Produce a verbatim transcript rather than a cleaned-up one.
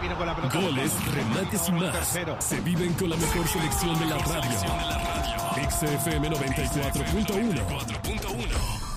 viene con la pelota. Goles, remates y más. Se viven con la mejor selección de la radio. X F M noventa y cuatro punto uno.